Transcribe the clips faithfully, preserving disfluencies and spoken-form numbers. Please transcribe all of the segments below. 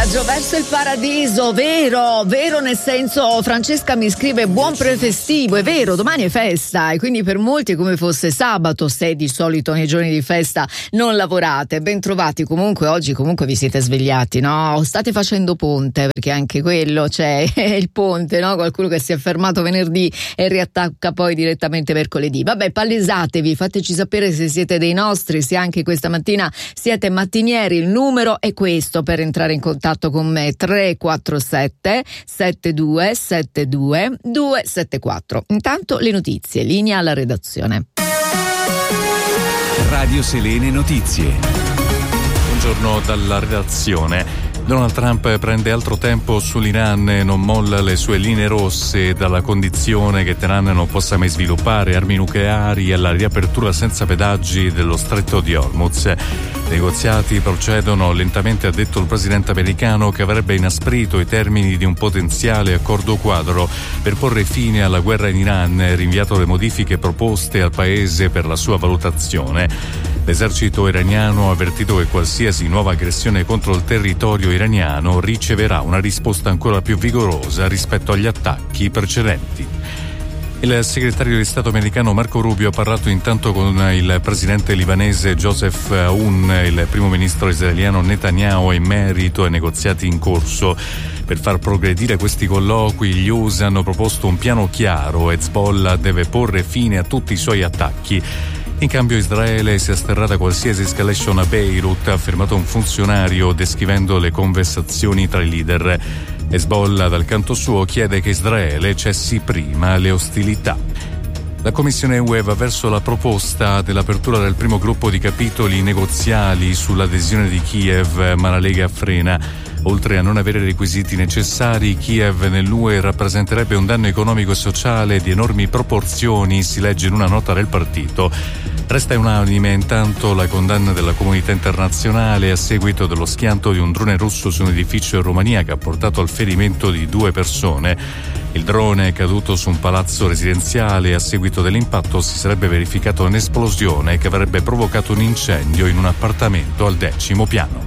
viaggio verso il paradiso, vero, vero nel senso, Francesca mi scrive buon prefestivo, è vero, domani è festa e quindi per molti è come fosse sabato, se di solito nei giorni di festa non lavorate. Ben trovati comunque, oggi comunque vi siete svegliati, no? State facendo ponte, perché anche quello c'è, il ponte, no? Qualcuno che si è fermato venerdì e riattacca poi direttamente mercoledì. Vabbè, palesatevi, fateci sapere se siete dei nostri, se anche questa mattina siete mattinieri. Il numero è questo per entrare in contatto con me: tre quattro sette sette due sette due due sette quattro. Intanto le notizie, linea alla redazione. Radio Selene Notizie. Buongiorno dalla redazione. Donald Trump prende altro tempo sull'Iran e non molla le sue linee rosse, dalla condizione che Teheran non possa mai sviluppare armi nucleari alla riapertura senza pedaggi dello stretto di Hormuz. I negoziati procedono lentamente, ha detto il presidente americano, che avrebbe inasprito i termini di un potenziale accordo quadro per porre fine alla guerra in Iran e rinviato le modifiche proposte al paese per la sua valutazione. L'esercito iraniano ha avvertito che qualsiasi nuova aggressione contro il territorio iraniano riceverà una risposta ancora più vigorosa rispetto agli attacchi precedenti. Il segretario di Stato americano Marco Rubio ha parlato intanto con il presidente libanese Joseph Aoun e il primo ministro israeliano Netanyahu in merito ai negoziati in corso. Per far progredire questi colloqui gli U S hanno proposto un piano chiaro. Hezbollah deve porre fine a tutti i suoi attacchi. In cambio Israele si asterrà da qualsiasi escalation a Beirut, ha affermato un funzionario descrivendo le conversazioni tra i leader. Hezbollah dal canto suo chiede che Israele cessi prima le ostilità. La Commissione U E va verso la proposta dell'apertura del primo gruppo di capitoli negoziali sull'adesione di Kiev, ma la Lega frena. Oltre a non avere i requisiti necessari, Kiev nell'U E rappresenterebbe un danno economico e sociale di enormi proporzioni, si legge in una nota del partito. Resta unanime intanto la condanna della comunità internazionale a seguito dello schianto di un drone russo su un edificio in Romania che ha portato al ferimento di due persone. Il drone è caduto su un palazzo residenziale e a seguito dell'impatto si sarebbe verificata un'esplosione che avrebbe provocato un incendio in un appartamento al decimo piano.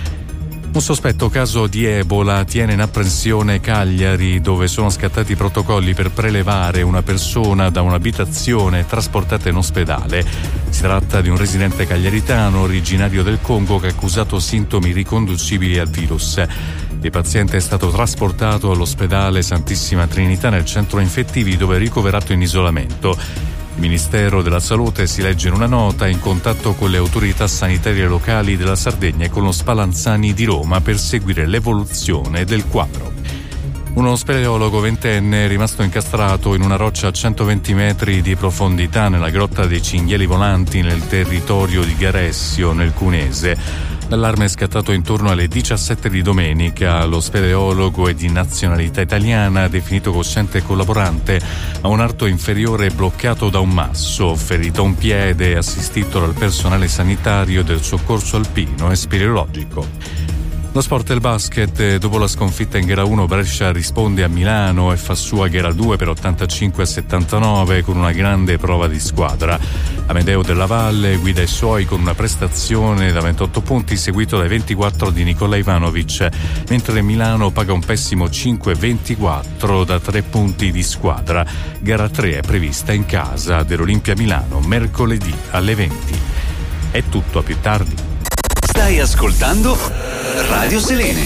Un sospetto caso di Ebola tiene in apprensione Cagliari, dove sono scattati i protocolli per prelevare una persona da un'abitazione trasportata in ospedale. Si tratta di un residente cagliaritano originario del Congo che ha accusato sintomi riconducibili al virus. Il paziente è stato trasportato all'ospedale Santissima Trinità nel centro infettivi, dove è ricoverato in isolamento. Il Ministero della Salute, si legge in una nota, è in contatto con le autorità sanitarie locali della Sardegna e con lo Spallanzani di Roma per seguire l'evoluzione del quadro. Uno speleologo ventenne è rimasto incastrato in una roccia a centoventi metri di profondità nella grotta dei Cinghiali Volanti nel territorio di Garessio, nel Cunese. L'allarme è scattato intorno alle diciassette di domenica. Lo speleologo è di nazionalità italiana, definito cosciente e collaborante, ha un arto inferiore bloccato da un masso, ferito a un piede, assistito dal personale sanitario del soccorso alpino e speleologico. Lo sport e il basket, dopo la sconfitta in gara uno Brescia risponde a Milano e fa sua gara due per ottantacinque a settantanove con una grande prova di squadra. Amedeo Della Valle guida i suoi con una prestazione da ventotto punti seguito dai ventiquattro di Nikola Ivanovic, mentre Milano paga un pessimo cinque ventiquattro da tre punti di squadra. Gara tre è prevista in casa dell'Olimpia Milano mercoledì alle venti. È tutto, a più tardi. Stai ascoltando Radio Selene.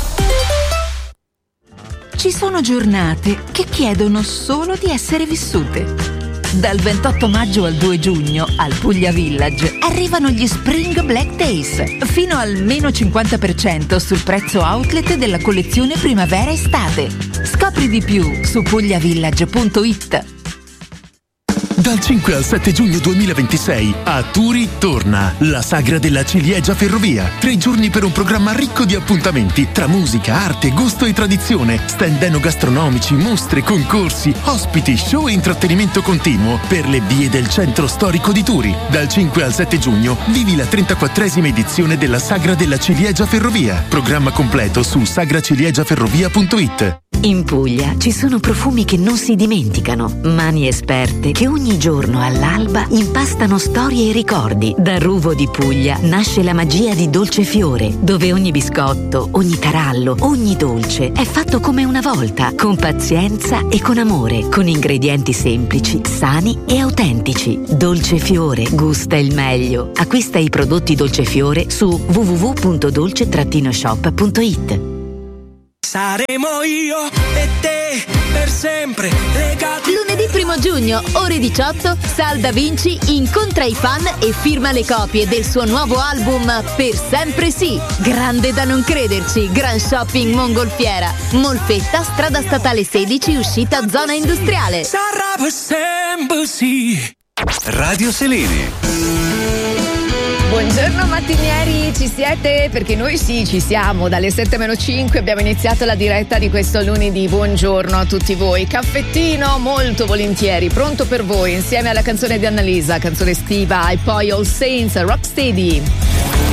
Ci sono giornate che chiedono solo di essere vissute. Dal ventotto maggio al due giugno al Puglia Village arrivano gli Spring Black Days, fino al meno cinquanta per cento sul prezzo outlet della collezione primavera-estate. Scopri di più su pugliavillage punto it. Dal cinque al sette giugno duemilaventisei a Turi torna la Sagra della Ciliegia Ferrovia. Tre giorni per un programma ricco di appuntamenti tra musica, arte, gusto e tradizione, stand enogastronomici, mostre, concorsi, ospiti, show e intrattenimento continuo per le vie del centro storico di Turi. Dal cinque al sette giugno vivi la trentaquattresima edizione della Sagra della Ciliegia Ferrovia. Programma completo su sagra ciliegia ferrovia punto it. In Puglia ci sono profumi che non si dimenticano, mani esperte che ogni giorno all'alba impastano storie e ricordi. Da Ruvo di Puglia nasce la magia di Dolcefiore, dove ogni biscotto, ogni tarallo, ogni dolce è fatto come una volta, con pazienza e con amore, con ingredienti semplici, sani e autentici. Dolcefiore, gusta il meglio. Acquista i prodotti Dolcefiore su w w w punto dolce shop punto it. Saremo io e te per sempre legati. Lunedì primo giugno, ore diciotto, Sal Da Vinci incontra i fan e firma le copie del suo nuovo album Per Sempre Sì. Grande da non crederci, Gran Shopping Mongolfiera. Molfetta, strada statale sedici, uscita zona industriale. Sarà per sempre sì. Radio Selene. Buongiorno mattinieri, ci siete? Perché noi sì, ci siamo. Dalle sette meno cinque abbiamo iniziato la diretta di questo lunedì. Buongiorno a tutti voi. Caffettino molto volentieri, pronto per voi, insieme alla canzone di Annalisa, canzone estiva, e poi All Saints, Rocksteady.